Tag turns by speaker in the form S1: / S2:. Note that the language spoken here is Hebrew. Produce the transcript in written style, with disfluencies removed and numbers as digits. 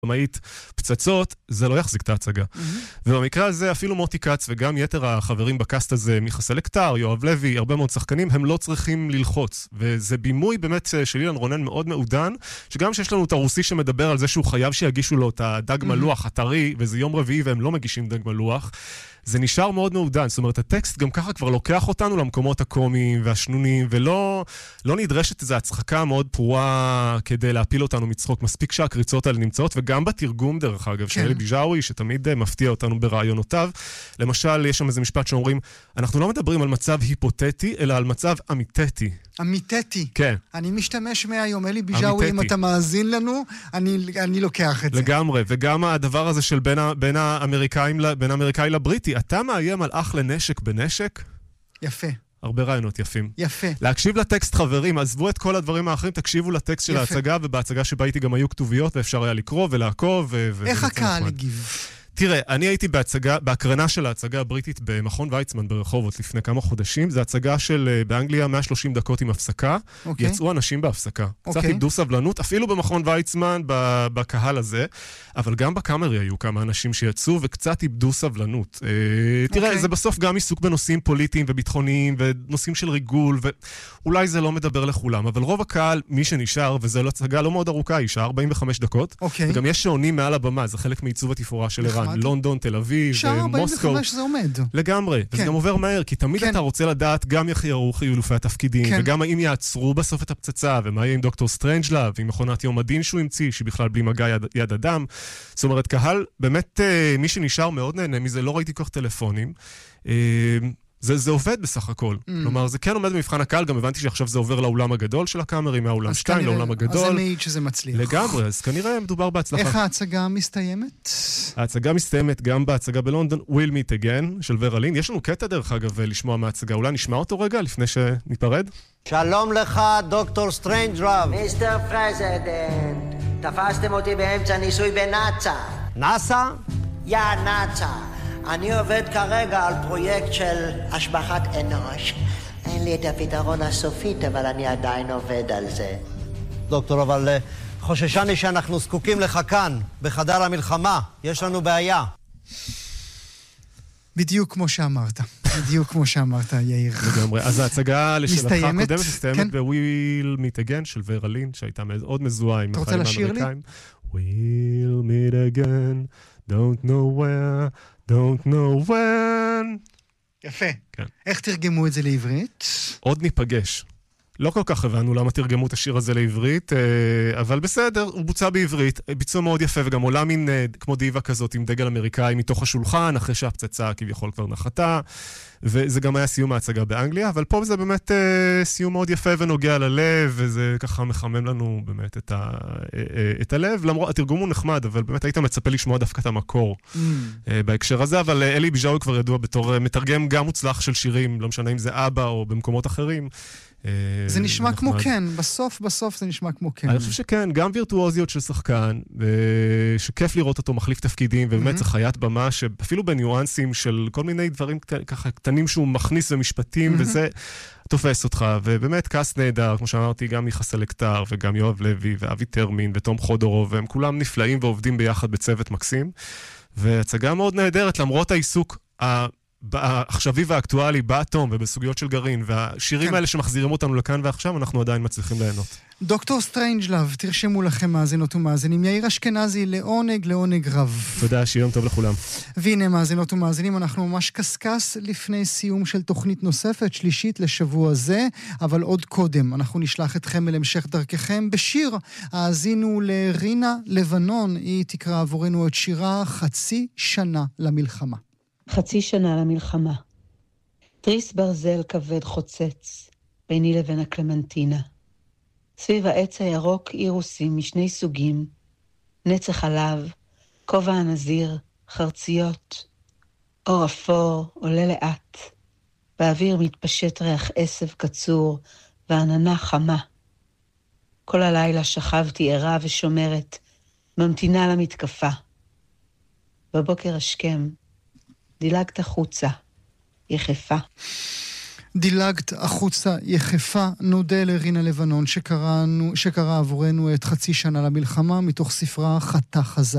S1: במאית פצצות, זה לא יחזיק את ההצגה. ובמקרה הזה, אפילו מוטי קץ וגם יתר החברים בקאסט הזה, מיכה סלקטר, יואב לוי, הרבה מאוד שחקנים, הם לא צריכים ללחוץ. וזה בימוי באמת של אילן רונן מאוד מעודן, שגם שיש לנו את הרוסי שמדבר על זה שהוא חייב שיגישו לו את הדג מלוח הטרי, וזה יום רביעי והם לא מגישים דג מלוח, זה נשאר מאוד מעודן. זאת אומרת, הטקסט גם ככה כבר לוקח אותנו למקומות הקומיים והשנונים, ולא נדרשת איזו הצחקה מאוד פרועה כדי להפיל אותנו מצחוק. מספיק שהקריצות האלה נמצאות, וגם בתרגום דרך אגב, של אלי ביג'אווי, שתמיד מפתיע אותנו ברעיונותיו. למשל, יש שם איזה משפט שאומרים, אנחנו לא מדברים על מצב היפותטי, אלא על מצב אמיתתי.
S2: אמיתתי.
S1: כן.
S2: אני משתמש מהיום, אלי ביג'אווי, אם אתה מאזין לנו, אני לוקח את זה.
S1: לגמרי, וגם הדבר הזה של בין האמריקאי לבריטי, אתה מאיים על אח לנשק בנשק?
S2: יפה.
S1: הרבה רעיונות יפים.
S2: יפה.
S1: להקשיב לטקסט, חברים, עזבו את כל הדברים האחרים, תקשיבו לטקסט של ההצגה, ובהצגה שבה הייתי גם היו כתוביות, ואפשר היה לקרוא ולעקוב.
S2: איך הקהל הגיב?
S1: תראה, אני הייתי בהקרנה של ההצגה הבריטית במכון ויצמן ברחובות לפני כמה חודשים. זו הצגה של באנגליה 130 דקות עם הפסקה. יצאו אנשים בהפסקה. קצת איבדו סבלנות, אפילו במכון ויצמן, בקהל הזה. אבל גם בקאמרי היו כמה אנשים שיצאו וקצת איבדו סבלנות. תראה, זה בסוף גם עיסוק בנושאים פוליטיים וביטחוניים ונושאים של ריגול, ואולי זה לא מדבר לכולם. אבל רוב הקהל, מי שנשאר, וזו הצגה לא מאוד ארוכה, היא שעה 45 דקות. וגם יש שעונים מעל הבמה, זה חלק מעיצוב התפאורה של ערן. לונדון, תל אביב,
S2: שעה
S1: מוסקו.
S2: 45 זה עומד.
S1: לגמרי. וזה גם עובר מהר, כי תמיד אתה רוצה לדעת גם איך יראו חילופי התפקידים, וגם האם יעצרו בסוף את הפצצה, ומה יהיה עם דוקטור סטרנג'לאב, ועם מכונת יום הדין שהוא המציא, שהיא בכלל בלי מגע יד אדם. זאת אומרת, קהל, באמת, מי שנשאר מאוד נהנה מזה, לא ראיתי כך טלפונים. זה עובד בסך הכל. כלומר, זה כן עומד במבחן הקהל, גם הבנתי שעכשיו זה עובר לאולם הגדול של הקאמרי, מהאולם 2 לאולם הגדול.
S2: אז זה מעיד שזה מצליח.
S1: לגמרי, אז כנראה מדובר בהצלחה.
S2: איך ההצגה מסתיימת?
S1: ההצגה מסתיימת גם בהצגה בלונדון, We'll Meet Again, של ורה לין. יש לנו קטע דרך אגב לשמוע מההצגה. אולי נשמע אותו רגע לפני שניפרד?
S3: שלום לך, דוקטור סטרנג'לאב.
S4: מיסטר פרזידנט, תפסתם אותי באמצע ניסוי בנאצה.
S3: נאסא?
S4: יא נאצה. אני עובד כרגע על פרויקט של השבחת אנוש. אין לי את הפתרון הסופית, אבל אני עדיין עובד על זה.
S3: דוקטור, אבל חוששני שאנחנו זקוקים לך כאן, בחדר המלחמה. יש לנו בעיה.
S2: בדיוק כמו שאמרת. בדיוק כמו שאמרת, יאיר.
S1: לגמרי. אז ההצגה לשאלתך הקודמת
S2: מסתיימת
S1: ב-We'll Meet Again של ורה לין, שהייתה מאוד מזוהה עם החיילים האמריקאים. We'll meet again, don't know where, don't know when.
S2: יפה. איך תרגמו את זה לעברית?
S1: עוד ניפגש. לא כל כך הבנו למה תרגמו את השיר הזה לעברית, אבל בסדר, הוא בוצע בעברית, ביצוע מאוד יפה, וגם עולה מין כמו דיבה כזאת עם דגל אמריקאי מתוך השולחן, אחרי שהפצצה כביכול כבר נחתה, וזה גם היה סיום ההצגה באנגליה, אבל פה זה באמת סיום מאוד יפה ונוגע ללב, וזה ככה מחמם לנו באמת את הלב, למרות התרגום הוא נחמד, אבל באמת היית מצפה לשמוע דווקא את המקור בהקשר הזה, אבל אלי ביג'אווי כבר ידוע בתור מתרגם גם מוצלח של שירים, לא משנה אם זה אבא או במקומות אחרים,
S2: זה נשמע כמו כן, בסוף זה נשמע כמו כן.
S1: אני חושב שכן, גם וירטואוזיות של שחקן, שכיף לראות אותו מחליף תפקידים, ובאמת זה חיית במה, שאפילו בניואנסים של כל מיני דברים ככה קטנים שהוא מכניס במשפטים, וזה תופס אותך, ובאמת קאסט נהדר, כמו שאמרתי, גם מיכה סלקטר, וגם יואב לוי, ואבי טרמין, ותום חודורוב, והם כולם נפלאים ועובדים ביחד בצוות מקסים, והצגה מאוד נהדרת, למרות העיסוק העכשווי והאקטואלי באטום ובסוגיות של גרעין, והשירים האלה שמחזירים אותנו לכאן ועכשיו, אנחנו עדיין מצליחים ליהנות.
S2: דוקטור סטרנג'לאב, תרשמו לכם מאזינות ומאזינים. יאיר אשכנזי, לעונג רב.
S1: תודה, שיום טוב לכולם.
S2: והנה מאזינות ומאזינים, אנחנו ממש קסקס לפני סיום של תוכנית נוספת, שלישית לשבוע זה, אבל עוד קודם, אנחנו נשלח אתכם אל המשך דרככם בשיר. האזינו לרינה לבנון, היא תקרא עבורנו את שירה חצי שנה למלחמה.
S5: חצי שנה למלחמה. תריס ברזל כבד חוצץ ביני לבין הקלמנטינה. סביב העץ הירוק אירוסים משני סוגים, נצח עליו, כובע הנזיר, חרציות. אור אפור עולה לאט. באוויר מתפשט ריח עשב קצור ועננה חמה. כל הלילה שכבתי ערה ושומרת, ממתינה למתקפה. בבוקר השכם, דילגת החוצה, יחפה.
S2: דילגת החוצה, יחפה. נודה לרינה לבנון שקרא עבורנו את חצי שנה למלחמה מתוך ספרה חתה חזה.